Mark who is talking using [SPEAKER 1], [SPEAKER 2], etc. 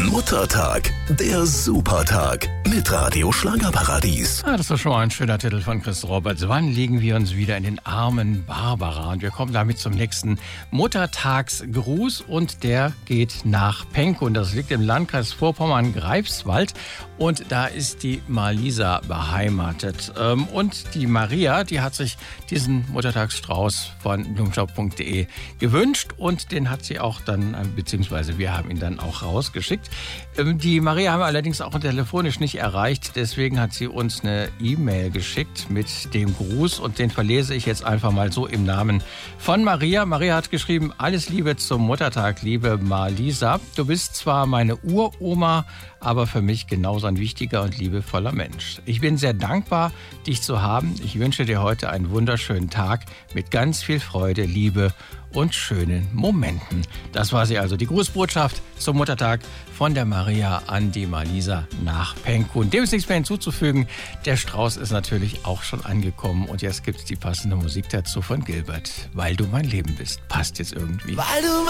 [SPEAKER 1] Muttertag, der Supertag mit Radio Schlagerparadies.
[SPEAKER 2] Das ist schon mal ein schöner Titel von Chris Roberts. Wann legen wir uns wieder in den Armen Barbara? Und wir kommen damit zum nächsten Muttertagsgruß und der geht nach Pankow. Und das liegt im Landkreis Vorpommern-Greifswald. Und da ist die Marlisa beheimatet. Und die Maria, die hat sich diesen Muttertagsstrauß von blumenshop.de gewünscht. Und den hat sie auch dann, beziehungsweise wir haben ihn dann auch rausgeschickt. Die Maria haben wir allerdings auch telefonisch nicht erreicht. Deswegen hat sie uns eine E-Mail geschickt mit dem Gruß. Und den verlese ich jetzt einfach mal so im Namen von Maria. Maria hat geschrieben: Alles Liebe zum Muttertag, liebe Marlisa. Du bist zwar meine Uroma, aber für mich genauso ein wichtiger und liebevoller Mensch. Ich bin sehr dankbar, dich zu haben. Ich wünsche dir heute einen wunderschönen Tag mit ganz viel Freude, Liebe und schönen Momenten. Das war sie also, die Grußbotschaft zum Muttertag von der Maria an die Marlisa nach Pankow. Und dem ist nichts mehr hinzuzufügen. Der Strauß ist natürlich auch schon angekommen. Und jetzt gibt es die passende Musik dazu von Gilbert. Weil du mein Leben bist. Passt jetzt irgendwie.
[SPEAKER 3] Weil du